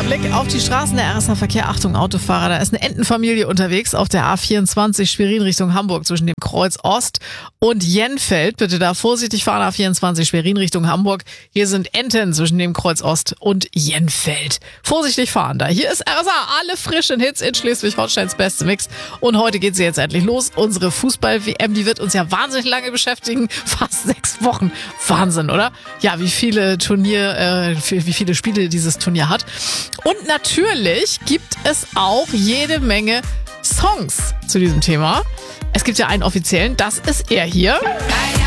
Blick auf die Straßen der RSA Verkehr. Achtung, Autofahrer, da ist eine Entenfamilie unterwegs auf der A24 Schwerin Richtung Hamburg zwischen dem Kreuz Ost und Jenfeld. Bitte da vorsichtig fahren, A24 Schwerin Richtung Hamburg. Hier sind Enten zwischen dem Kreuz Ost und Jenfeld. Vorsichtig fahren da. Hier ist RSA, alle frischen Hits in Schleswig-Holsteins beste Mix. Und heute geht sie jetzt endlich los. Unsere Fußball-WM, die wird uns ja wahnsinnig lange beschäftigen. Fast 6 Wochen. Wahnsinn, oder? Ja, wie viele Spiele dieses Turnier hat. Und natürlich gibt es auch jede Menge Songs zu diesem Thema. Es gibt ja einen offiziellen, das ist er hier.